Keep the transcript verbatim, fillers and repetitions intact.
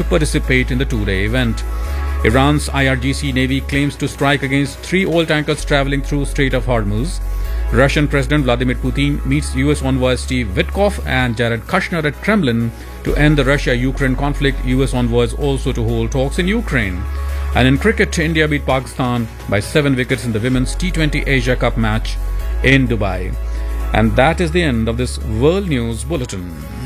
to participate in the two-day event. Iran's I R G C Navy claims to strike against three oil tankers traveling through Strait of Hormuz. Russian President Vladimir Putin meets U S envoy Steve Witkoff and Jared Kushner at Kremlin to end the Russia-Ukraine conflict. U S envoys also to hold talks in Ukraine. And in cricket, India beat Pakistan by seven wickets in the Women's T twenty Asia Cup match in Dubai. And that is the end of this World News Bulletin.